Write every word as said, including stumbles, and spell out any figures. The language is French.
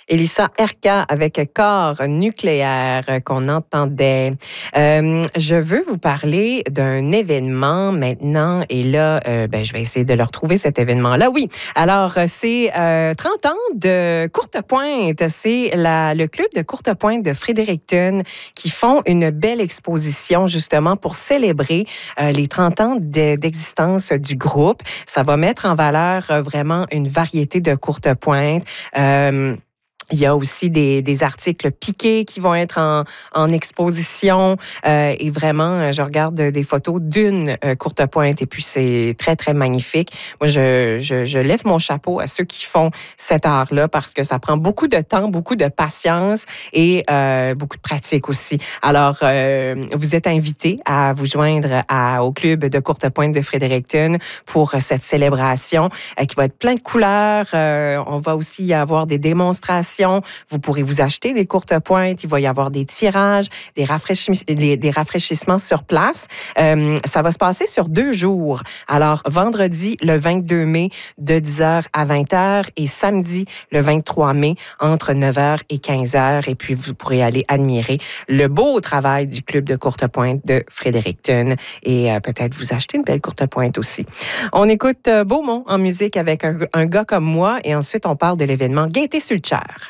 Elissa Erka avec Corps nucléaire qu'on entendait. Euh, je veux vous parler d'un événement maintenant et là, euh, ben, je vais essayer de le retrouver cet événement-là. Oui, alors c'est euh, trente ans de Courte Pointe. C'est la, le club de Courte Pointe de Fredericton qui font une belle exposition justement pour célébrer euh, les trente ans de, d'existence du groupe. Ça va mettre en valeur euh, vraiment une variété de Courte Pointe. Euh, Il y a aussi des, des articles piqués qui vont être en, en exposition. Euh, et vraiment, je regarde des photos d'une euh, Courte Pointe et puis c'est très, très magnifique. Moi, je, je, je lève mon chapeau à ceux qui font cet art-là parce que ça prend beaucoup de temps, beaucoup de patience et euh, beaucoup de pratique aussi. Alors, euh, vous êtes invités à vous joindre à, au club de Courte Pointe de Fredericton pour cette célébration euh, qui va être plein de couleurs. Euh, on va aussi y avoir des démonstrations. Vous pourrez vous acheter des Courte Pointe. Il va y avoir des tirages, des, rafraîchis- des, des rafraîchissements sur place. Euh, ça va se passer sur deux jours. Alors, vendredi, le vingt-deux mai, de dix heures à vingt heures et samedi, le vingt-trois mai, entre neuf heures et quinze heures. Et puis, vous pourrez aller admirer le beau travail du club de Courte Pointe de Fredericton et euh, peut-être vous acheter une belle Courte Pointe aussi. On écoute euh, Beaumont en musique avec un, un gars comme moi et ensuite, on parle de l'événement Gaieté sur le Cher.